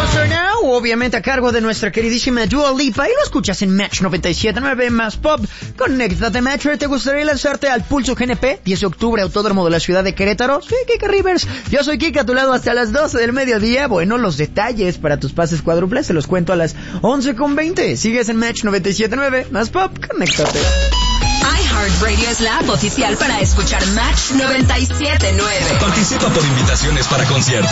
Closer Now, obviamente a cargo de nuestra queridísima Dua Lipa, y lo escuchas en Match 97.9 más Pop. Conéctate, Metro. ¿Te gustaría lanzarte al Pulso GNP? 10 de octubre, Autódromo de la Ciudad de Querétaro. Sí, Kika Rivers. Yo soy Kika, a tu lado hasta las 12 del mediodía. Bueno, los detalles para tus pases cuádruples se los cuento a las 11:20. Sigues en Match 97.9 más Pop. Conéctate. iHeartRadio es la app oficial para escuchar Match 97.9. Participa por invitaciones para conciertos,